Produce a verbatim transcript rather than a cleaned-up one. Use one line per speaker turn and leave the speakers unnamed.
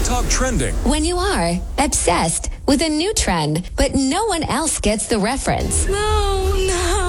TikTok trending.
When you are obsessed with a new trend, but no one else gets the reference.
No, no.